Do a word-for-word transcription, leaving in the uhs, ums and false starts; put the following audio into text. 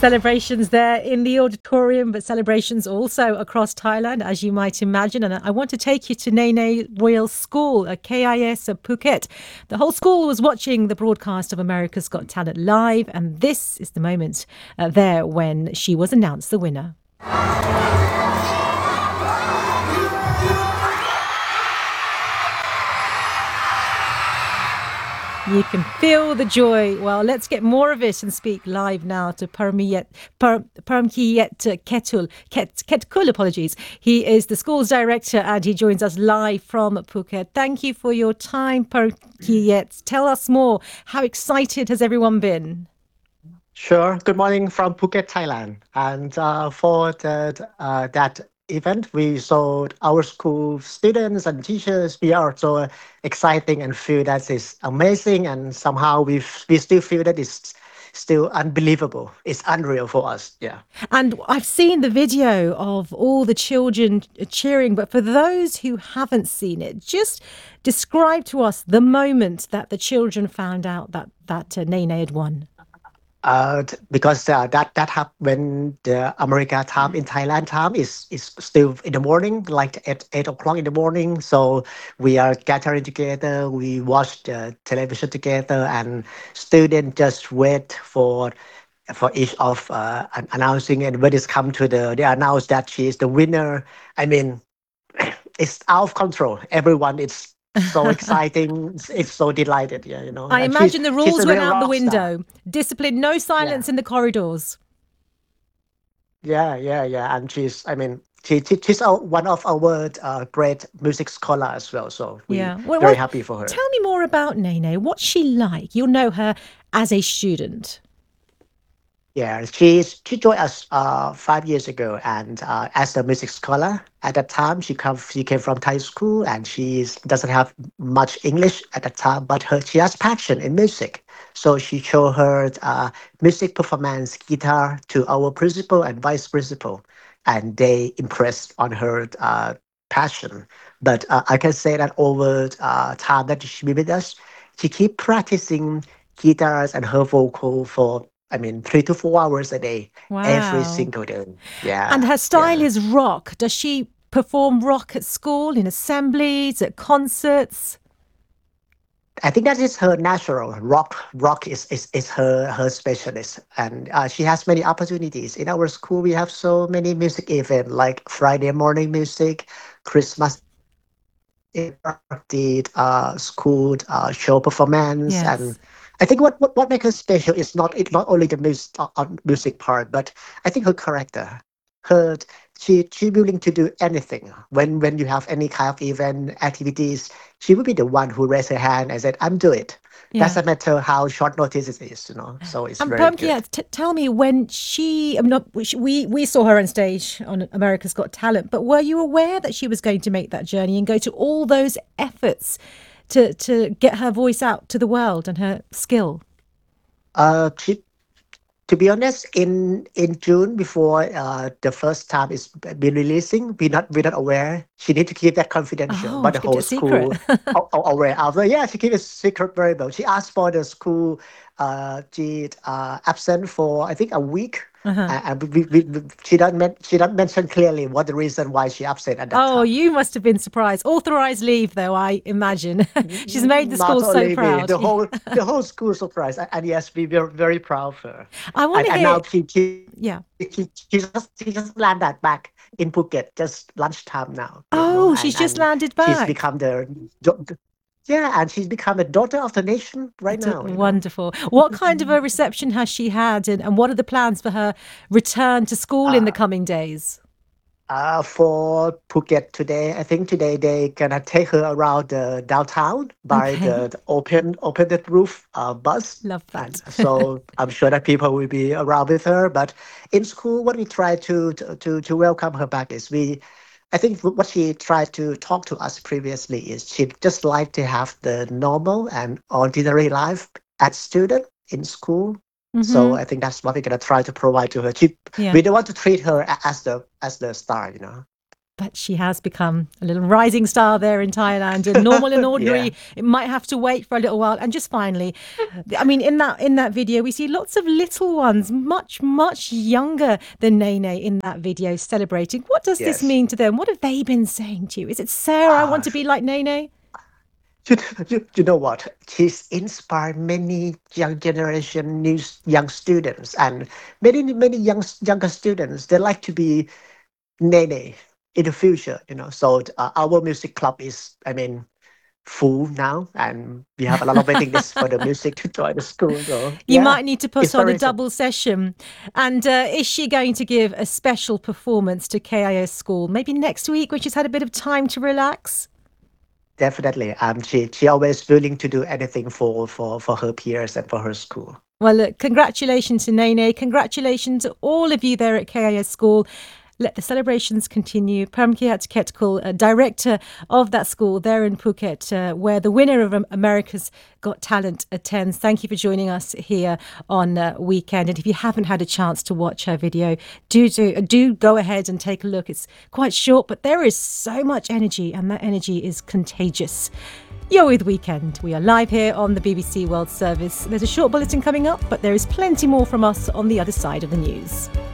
Celebrations there in the auditorium, but celebrations also across Thailand, as you might imagine. And I want to take you to Nene Royal School at K I S at Phuket. The whole school was watching the broadcast of America's Got Talent live, and this is the moment uh, there when she was announced the winner. You can feel the joy. Well, let's get more of it and speak live now to Paramkiyat Ketul, Ket, Ketkul, apologies. He is the school's director and he joins us live from Phuket. Thank you for your time, Paramkiyat. Tell us more. How excited has everyone been? Sure. Good morning from Phuket, Thailand. And uh, for the, uh, that event, we saw our school students and teachers. We are so exciting and feel that is amazing. And somehow we we still feel that it's still unbelievable. It's unreal for us. Yeah. And I've seen the video of all the children cheering, but for those who haven't seen it, just describe to us the moment that the children found out that that uh, Nene had won. Uh, because uh, that that happened when the America time in Thailand time is is still in the morning, like at eight o'clock in the morning. So we are gathering together. We watch the television together, and students just wait for for each of uh, an- announcing. And when it's come to the, they announce that she is the winner. I mean, it's out of control. Everyone is so exciting. It's, it's so delighted. Yeah, you know. I And she's imagine the she's rules a went real out the rock star. window. Discipline, no silence Yeah. in the corridors. Yeah, yeah, yeah. And she's, I mean, she, she she's our, one of our uh, great music scholar as well. So we Yeah. Well, very well, happy for her. tell me more about Nene. What's she like? You'll know her as a student. Yeah, she's she joined us uh five years ago, and uh, as a music scholar at that time, she come she came from Thai school, and she doesn't have much English at that time, but her she has passion in music. So she showed her uh, music performance guitar to our principal and vice principal, and they impressed on her uh, passion. But uh, I can say that over uh, time that she been with us, she keep practicing guitars and her vocal for I mean, three to four hours a day, every Wow. single day. And Yeah, her style yeah. is rock. Does she perform rock at school, in assemblies, at concerts? I think that is her natural. Rock, rock is is, is her her specialist, and uh, she has many opportunities in our school. We have so many music events like Friday morning music, Christmas did uh, school uh, show performance, and Yes. I think what, what, what makes her special is not it not only the music uh, uh, music part, but I think her character. Her she she willing to do anything when when you have any kind of event activities. She will be the one who raise her hand and said, "I'm do it." Yeah. Doesn't matter how short notice it is, you know. So it's And very Pumkia, good. t- tell me when she, I mean, not, we we saw her on stage on America's Got Talent, but were you aware that she was going to make that journey and go to all those efforts to to get her voice out to the world and her skill? Uh, she To be honest, in in June before uh, the first time is be releasing, we not we're not aware. She need to keep that confidential, Oh, but she the kept it whole a secret. school are, are aware after. Yeah, she keep it secret very well. She asked for the school. Uh, she uh, absent for I think a week, Uh-huh. uh, and we, we, we, she don't men- she don't mention clearly what the reason why she absent at that Oh, time. you must have been surprised. Authorized leave, though, I imagine. She's made the Not school so only me, proud. the whole the whole school surprised, and, and yes, we were very proud of her. I want And to and hear, now she she yeah. she, she just she just landed back in Phuket just lunchtime now, you know, Oh, she's and just and landed she's back. become the do- yeah, and she's become the daughter of the nation right It's a- now, you know. wonderful. What kind of a reception has she had, and, and what are the plans for her return to school in the Uh, coming days? uh, for Phuket today, I think today they gonna take her around the downtown by Okay, the, the open open the roof uh, bus, love and that. so I'm sure that people will be around with her. But in school, what we try to to to, to welcome her back is we. I think what she tried to talk to us previously is she'd just like to have the normal and ordinary life as student in school. So Hmm. I think that's what we're gonna try to provide to her. She, Yeah. we don't want to treat her a- as the as the star, you know. but she has become a little rising star there in Thailand. And Normal and Ordinary, Yeah. it might have to wait for a little while. And just finally, I mean, in that in that video, we see lots of little ones, much much younger than Nene in that video, celebrating. What does this Yes. mean to them? What have they been saying to you? Is it Sarah, I want Uh, to be like Nene? you, you, you know what? She's inspired many young generation new s- young students, and many many young s- younger students. They like to be Nene in the future. You know, so uh, our music club is, I mean, full now, and we have a lot of waiting lists for the music to join the school. So You yeah, might need to put on a inspiration. double session. And uh, is she going to give a special performance to K I S School maybe next week when she's had a bit of time to relax? Definitely. Um, she she always willing to do anything for for for her peers and for her school. Well, look, congratulations to Nene. Congratulations to all of you there at K I S School. Let the celebrations continue. Paramkiat Ketkul, uh, director of that school there in Phuket, uh, where the winner of um, America's Got Talent attends. Thank you for joining us here on uh, Weekend. And if you haven't had a chance to watch her video, do do do go ahead and take a look. It's quite short, but there is so much energy, and that energy is contagious. You're with Weekend. We are live here on the B B C World Service. There's a short bulletin coming up, but there is plenty more from us on the other side of the news.